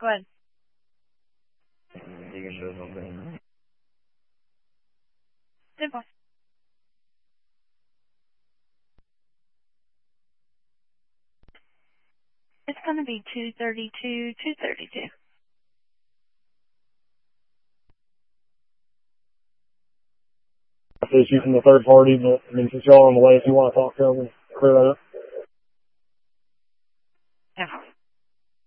Go ahead. You can do something. Simple. It's going to be 232. Issue from the third party, but I mean, since y'all are on the way, if you want to talk to them, clear that up.